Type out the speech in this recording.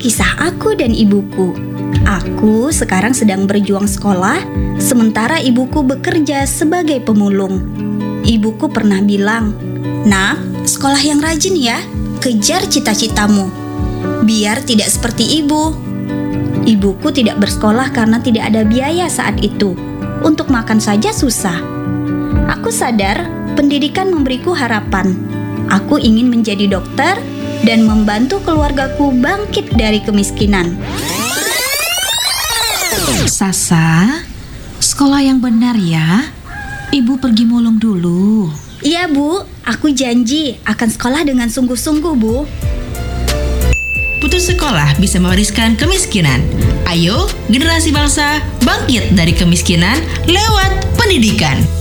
kisah aku dan ibuku. Aku sekarang sedang berjuang sekolah, sementara ibuku bekerja sebagai pemulung. Ibuku pernah bilang, "Nak, sekolah yang rajin ya, kejar cita-citamu, biar tidak seperti ibu." Ibuku tidak bersekolah karena tidak ada biaya saat itu. Untuk makan saja susah. Aku sadar pendidikan memberiku harapan. Aku ingin menjadi dokter dan membantu keluargaku bangkit dari kemiskinan. Sasa, sekolah yang benar ya. Ibu pergi mulung dulu. Iya Bu, aku janji akan sekolah dengan sungguh-sungguh Bu. Putus sekolah bisa mewariskan kemiskinan. Ayo, generasi bangsa bangkit dari kemiskinan lewat pendidikan.